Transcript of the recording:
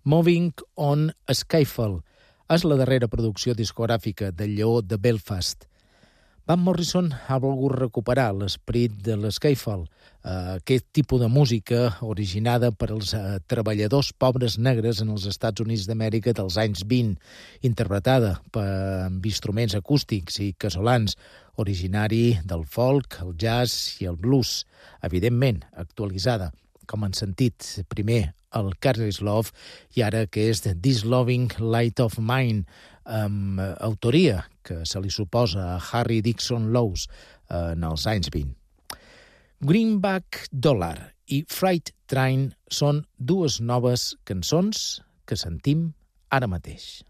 Moving on Skyfall és la darrera producció discogràfica del Lleó de Belfast. Van Morrison ha volgut recuperar l'esperit de l'Skyfall, aquest tipus de música originada per als treballadors pobres negres en els Estats Units d'Amèrica dels anys 20, interpretada amb instruments acústics i casolans, originari del folk, el jazz i el blues, evidentment actualitzada, com han sentit primer el Careless Love i ara que és This Loving Light of Mine, amb autoria que se li suposa a Harry Dixon Lowes en els anys 20. Greenback Dollar i Freight Train són dues noves cançons que sentim ara mateix.